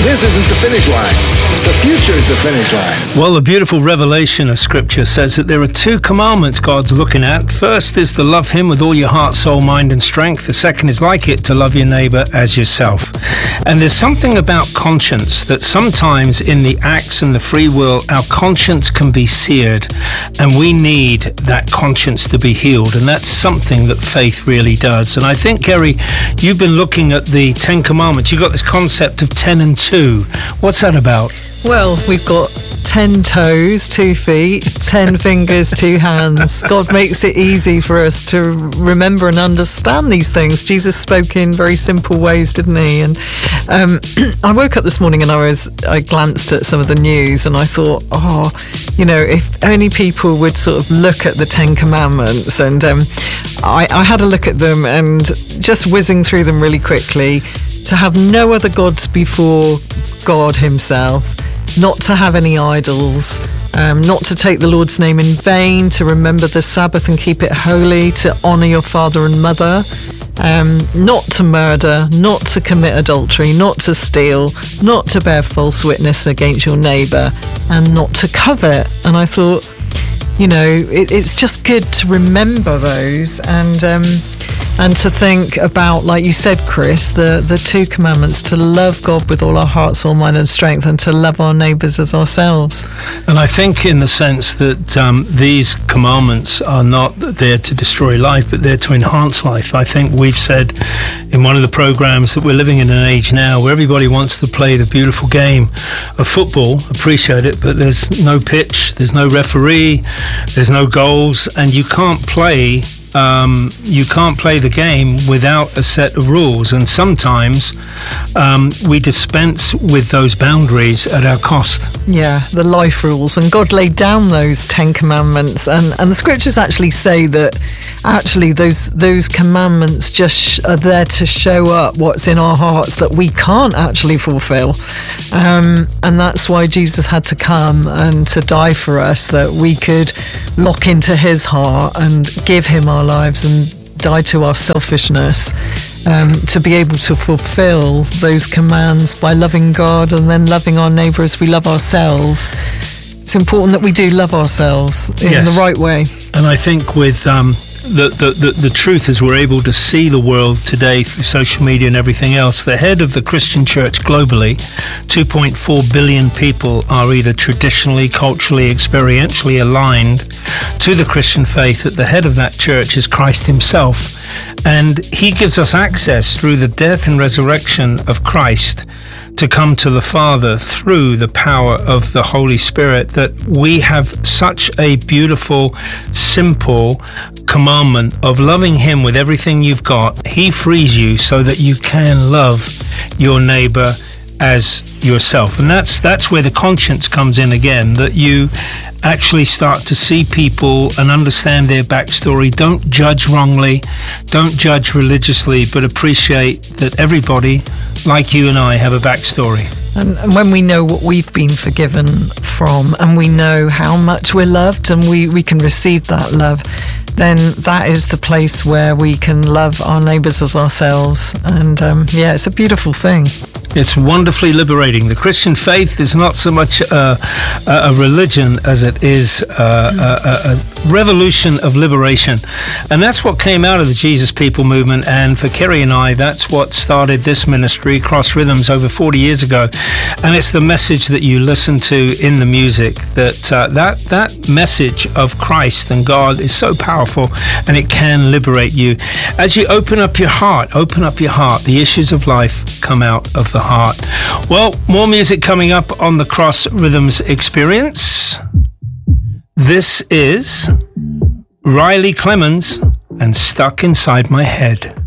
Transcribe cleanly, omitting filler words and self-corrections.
this isn't the finish line. The future is the finish line. Well, the beautiful revelation of Scripture says that there are two commandments God's looking at. First is to love Him with all your heart, soul, mind and strength. The second is like it, to love your neighbour as yourself. And there's something about conscience that sometimes in the acts and the free will, our conscience can be seared, and we need that conscience to be healed. And that's something that faith really does. And I think, Gary, you've been looking at the 10 Commandments. You've got this concept of 10 and 2. What's that about? Well, we've got 10 toes, 2 feet, 10 fingers, 2 hands. God makes it easy for us to remember and understand these things. Jesus spoke in very simple ways, didn't he? And I woke up this morning and I glanced at some of the news and I thought, if only people would sort of look at the 10 Commandments. And I had a look at them and just whizzing through them really quickly. To have no other gods before God himself, not to have any idols, not to take the Lord's name in vain, to remember the Sabbath and keep it holy, to honour your father and mother, not to murder, not to commit adultery, not to steal, not to bear false witness against your neighbour, and not to covet. And I thought, it's just good to remember those and to think about, like you said, Chris, the 2 commandments, to love God with all our heart, soul, mind and strength, and to love our neighbours as ourselves. And I think in the sense that these commandments are not there to destroy life, but they're to enhance life. I think we've said in one of the programs that we're living in an age now where everybody wants to play the beautiful game of football, appreciate it, but there's no pitch, there's no referee, there's no goals, and you can't play the game without a set of rules, and sometimes we dispense with those boundaries at our cost. Yeah, the life rules, and God laid down those 10 commandments, and the scriptures actually say that actually those commandments just are there to show up what's in our hearts that we can't actually fulfill, and that's why Jesus had to come and to die for us, that we could lock into his heart and give him our lives and die to our selfishness, to be able to fulfill those commands by loving God and then loving our neighbour as we love ourselves. It's important that we do love ourselves in the right way. And I think with the truth is we're able to see the world today through social media and everything else. The head of the Christian church globally, 2.4 billion people, are either traditionally, culturally, experientially aligned to the Christian faith. At the head of that church is Christ himself, and he gives us access through the death and resurrection of Christ to come to the Father through the power of the Holy Spirit, that we have such a beautiful, simple commandment of loving him with everything you've got. He frees you so that you can love your neighbor as yourself. And that's where the conscience comes in again, that you actually start to see people and understand their backstory. Don't judge wrongly, don't judge religiously, but appreciate that everybody, like you and I, have a backstory. And when we know what we've been forgiven from, and we know how much we're loved, and we can receive that love, then that is the place where we can love our neighbours as ourselves. And it's a beautiful thing. It's wonderfully liberating. The Christian faith is not so much a religion as it is a revolution of liberation. And that's what came out of the Jesus People movement. And for Kerry and I, that's what started this ministry, Cross Rhythms, over 40 years ago. And it's the message that you listen to in the music, that message of Christ and God is so powerful, and it can liberate you. As you open up your heart, the issues of life come out of the heart. Well, more music coming up on the Cross Rhythms Experience. This is Riley Clemens and Stuck Inside My Head.